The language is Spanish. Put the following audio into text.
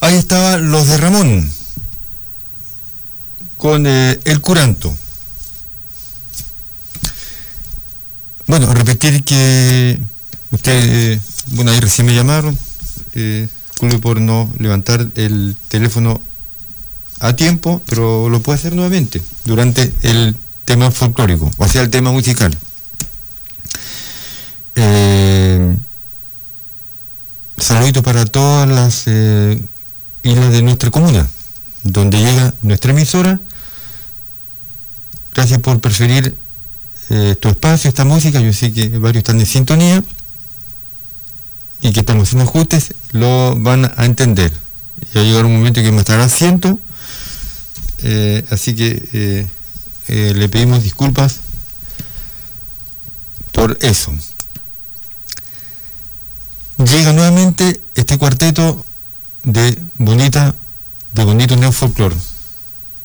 Ahí estaban los de Ramón, con el curanto. Bueno, repetir que ustedes, bueno, ahí recién me llamaron, disculpe por no levantar el teléfono a tiempo, pero lo puedo hacer nuevamente durante el tema folclórico, o sea, el tema musical. Saluditos para todas las islas de nuestra comuna, donde llega nuestra emisora. Gracias por preferir tu espacio, esta música. Yo sé que varios están en sintonía y que estamos haciendo ajustes, lo van a entender. Ya llegará un momento que me estará asiento, así que le pedimos disculpas por eso. Llega nuevamente este cuarteto de bonito neofolclore.